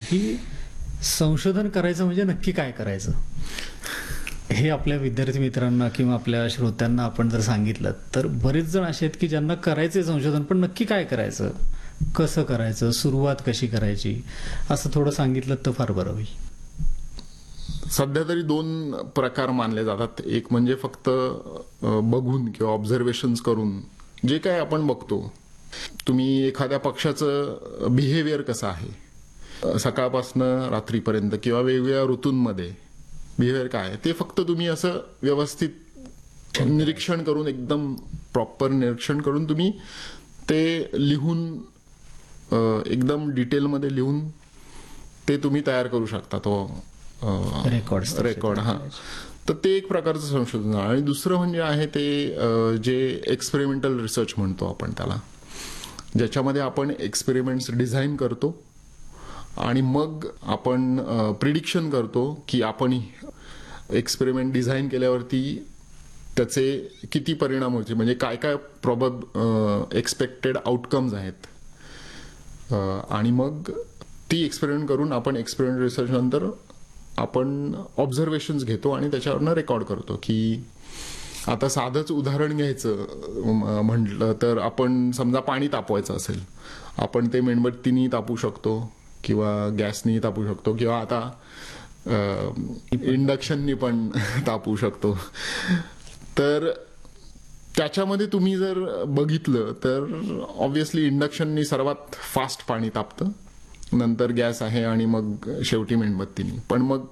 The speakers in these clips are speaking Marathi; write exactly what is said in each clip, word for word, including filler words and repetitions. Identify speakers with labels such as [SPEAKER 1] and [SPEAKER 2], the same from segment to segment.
[SPEAKER 1] की संशोधन करायचं म्हणजे नक्की काय करायचं, हे आपल्या विद्यार्थी मित्रांना किंवा आपल्या श्रोत्यांना आपण जर सांगितलं तर बरेच जण असे आहेत की ज्यांना करायचंय संशोधन, पण नक्की काय करायचं, कसं करायचं, सुरुवात कशी करायची, असं थोडं सांगितलं तर फार बरं होईल.
[SPEAKER 2] सध्या तरी दोन प्रकार मानले जातात. एक म्हणजे फक्त बघून किंवा ऑब्झर्वेशन्स करून जे काय आपण बघतो, तुम्ही एखाद्या पक्षाचं बिहेवियर कसं आहे सकाळपासनं रात्रीपर्यंत किंवा वेगवेगळ्या ऋतूंमध्ये बिहेवियर काय आहे ते फक्त तुम्ही असं व्यवस्थित निरीक्षण करून, एकदम प्रॉपर निरीक्षण करून तुम्ही ते लिहून एकदम डिटेलमध्ये लिहून ते तुम्ही तयार करू शकता, तो
[SPEAKER 1] रेकॉर्ड
[SPEAKER 2] रेकॉर्ड हा. तर ते एक प्रकारचं संशोधन आहे. आणि दुसरं म्हणजे आहे ते जे एक्सपेरिमेंटल रिसर्च म्हणतो आपण त्याला, ज्याच्यामध्ये आपण एक्सपेरिमेंट्स डिझाईन करतो आणि मग आपण प्रिडिक्शन करतो की आपण एक्सपेरिमेंट डिझाईन केल्यावरती त्याचे किती परिणाम होतील, म्हणजे काय काय प्रॉबब एक्सपेक्टेड आउटकम्स आहेत. आणि मग ती एक्सपेरिमेंट करून आपण एक्सपेरिमेंट रिसर्च नंतर आपण ऑब्झर्वेशन्स घेतो आणि त्याच्यावरनं रेकॉर्ड करतो. की आता साधंच उदाहरण घ्यायचं म्हटलं तर आपण समजा पाणी तापवायचं असेल, आपण ते मेणबत्तीनी तापू शकतो किंवा गॅसनी तापू शकतो किंवा आता इंडक्शननी पण तापू शकतो. तर त्याच्यामध्ये तुम्ही जर बघितलं तर ऑब्व्हियसली इंडक्शननी सर्वात फास्ट पाणी तापतं, नंतर गॅस आहे आणि मग शेवटी मेणबत्तीनी. पण मग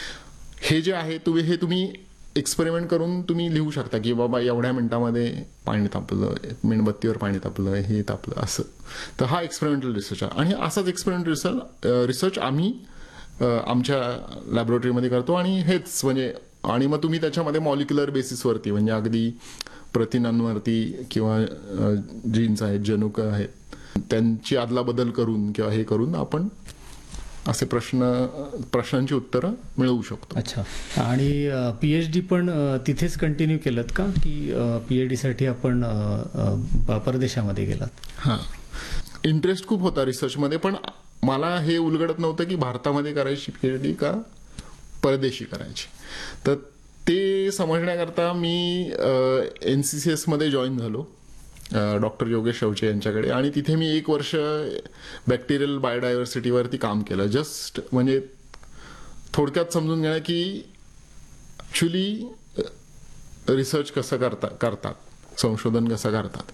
[SPEAKER 2] हे जे आहे तुम्ही हे तुम्ही एक्सपेरिमेंट करून तुम्ही लिहू शकता की बाबा एवढ्या मिनिटामध्ये पाणी तापलं, मेणबत्तीवर पाणी तापलं, हे तापलं असं. तर हा एक्सपेरिमेंटल रिसर्च आहे. आणि असाच एक्सपेरिमेंटल रिसर्च रिसर्च आम्ही आमच्या लॅबोरेटरीमध्ये करतो. आणि हेच म्हणजे आणि मग तुम्ही त्याच्यामध्ये मॉलिक्युलर बेसिसवरती म्हणजे अगदी प्रथिनांवरती किंवा जीन्स आहेत, जनुक आहेत, त्यांची आदला बदल करून किंवा हे करून आपण असे प्रश्न प्रश्नांची उत्तरं मिळवू शकतो.
[SPEAKER 1] अच्छा. आणि पीएचडी पण तिथेच कंटिन्यू केलं का, की पीएचडी साठी आपण परदेशामध्ये गेलात?
[SPEAKER 2] हां, इंटरेस्ट खूप होता रिसर्चमध्ये, पण मला हे उलगडत नव्हतं की भारतामध्ये करायची पीएचडी का परदेशी करायची. तर ते समजण्याकरता मी एनसीसीएस मध्ये जॉईन झालो डॉक्टर योगेश शौचे यांच्याकडे. आणि तिथे मी एक वर्ष बॅक्टेरियल बायोडायव्हर्सिटीवरती काम केलं. जस्ट म्हणजे थोडक्यात समजून घेणं की ॲक्च्युली रिसर्च कसं करता करतात संशोधन कसं करतात.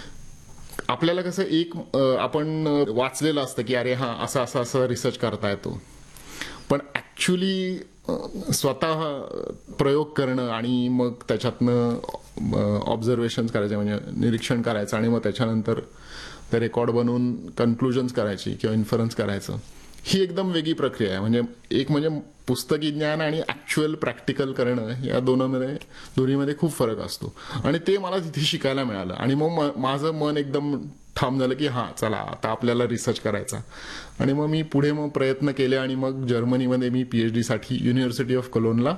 [SPEAKER 2] आपल्याला कसं एक आपण वाचलेलं असतं की अरे हां असं असं असं रिसर्च करता येतो, पण ॲक्च्युली स्वतः प्रयोग करणं आणि मग त्याच्यातनं ऑब्झर्वेशन्स करायचे म्हणजे निरीक्षण करायचं आणि मग त्याच्यानंतर ते रेकॉर्ड बनवून कन्क्लुजन्स करायची किंवा इन्फरन्स करायचं, ही एकदम वेगळी प्रक्रिया आहे. म्हणजे एक म्हणजे पुस्तकी ज्ञान आणि ॲक्च्युअल प्रॅक्टिकल करणं या दोनांमध्ये दोन्हीमध्ये खूप फरक असतो. आणि ते मला तिथे शिकायला मिळालं. आणि मग माझं मन एकदम ठाम झालं की हां चला आता आपल्याला रिसर्च करायचा. आणि मग मी पुढे मग प्रयत्न केले आणि मग जर्मनीमध्ये मी पीएचडीसाठी युनिव्हर्सिटी ऑफ कोलोनला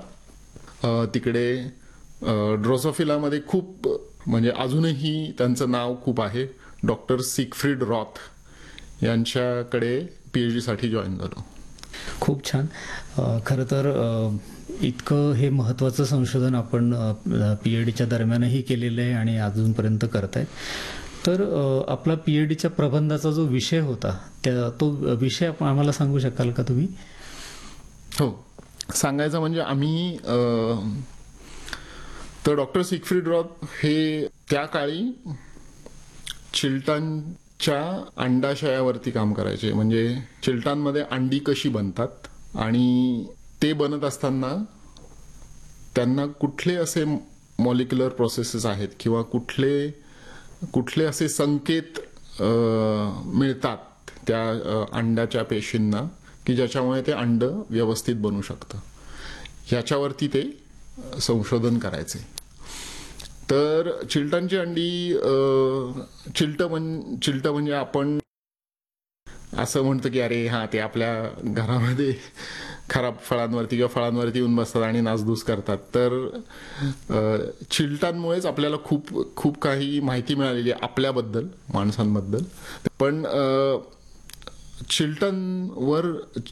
[SPEAKER 2] तिकडे ड्रोसोफिलामध्ये खूप म्हणजे अजूनही त्यांचं नाव खूप आहे, डॉक्टर सिगफ्रीड रॉथ यांच्याकडे पीएचडीसाठी जॉईन झालो.
[SPEAKER 1] खूप छान. खरं तर इतकं हे महत्त्वाचं संशोधन आपण पीएचडीच्या दरम्यानही केलेलं आहे आणि अजूनपर्यंत करतायत. तर आपला पीएचडीच्या प्रबंधाचा जो विषय होता त्या तो विषय आम्हाला सांगू शकाल का तुम्ही?
[SPEAKER 2] हो, सांगायचं म्हणजे आम्ही तर डॉक्टर सिगफ्रीड रॉथ हे त्या काळी चिलटांच्या अंडाशयावरती काम करायचे. म्हणजे चिलटांमध्ये अंडी कशी बनतात आणि ते बनत असताना त्यांना कुठले असे मॉलिक्युलर प्रोसेसेस आहेत किंवा कुठले कुठले असे संकेत मिळतात त्या अंड्याच्या पेशींना की ज्याच्यामुळे ते अंड व्यवस्थित बनू शकतं, ह्याच्यावरती ते संशोधन करायचे. तर चिलटांची अंडी चिलट म्हण चिलट म्हणजे आपण असं म्हणतो की अरे हां ते आपल्या घरामध्ये खराब फळांवरती किंवा फळांवरती येऊन बसतात आणि नासधूस करतात. तर चिलटांमुळेच आपल्याला खूप खूप काही माहिती मिळालेली आहे आपल्याबद्दल, माणसांबद्दल. पण चिलटांवर